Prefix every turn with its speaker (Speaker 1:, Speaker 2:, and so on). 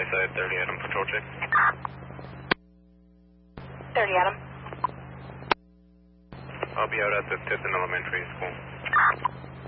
Speaker 1: Side 30 Adam patrol check.
Speaker 2: 30 Adam.
Speaker 1: I'll be out at the Tipton Elementary School.